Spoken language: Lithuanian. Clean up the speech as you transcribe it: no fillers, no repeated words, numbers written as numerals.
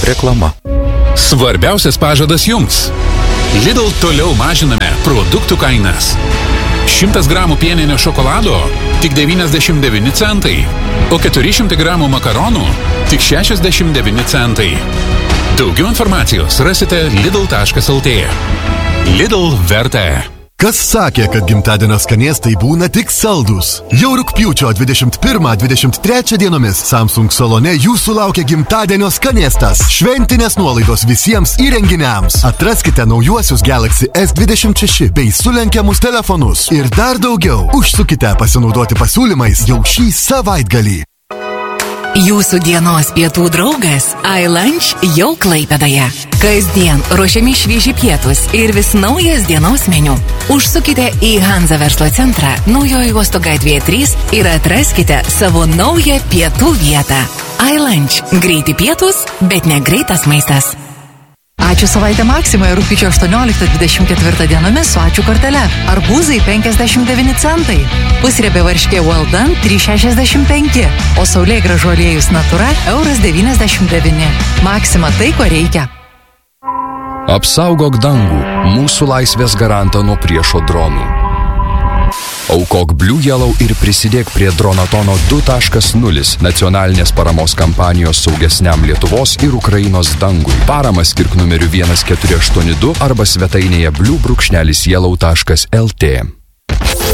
Reklama. Svarbiausias pažadas jums. Lidl toliau mažiname produktų kainas. 100 gramų pieninio šokolado tik 99 centai, o 400 gramų makaronų tik 69 centai. Daugiau informacijos rasite lidl.lt. Lidl vertė. Kas sakė, kad gimtadienio skanėstai būna tik saldus? Jau rugpjūčio 21-23 dienomis Samsung salone jūsų laukia gimtadienio skanėstas. Šventinės nuolaidos visiems įrenginiams. Atraskite naujuosius Galaxy S26 bei sulenkiamus telefonus. Ir dar daugiau. Užsukite pasinaudoti pasiūlymais jau šį savaitgalį. Jūsų dienos pietų draugas iLunch jau Klaipėdoje. Kasdien ruošiami švieži pietus ir vis naujas dienos meniu. Užsukite į Hanza verslo centrą, Naujoji Uosto gatvėje 3 ir atraskite savo naują pietų vietą. iLunch. Greiti pietus, bet ne greitas maistas. Ačiū savaitę Maksimoje rugpjūčio 18-24 dienomis su ačiū kortele. Arbūzai 59 centai. Pusriebė varškė Well Done 3,65. O saulėgrąžų aliejus Natura €99. Maksima tai, ko reikia. Apsaugok dangų, mūsų laisvės garantą nuo priešo dronų. Aukok Blue Yellow ir prisidėk prie Dronatono 2.0 nacionalinės paramos kampanijos saugesniam Lietuvos ir Ukrainos dangui. Paramą skirk numeriu 1482 arba svetainėje blue-yellow.lt.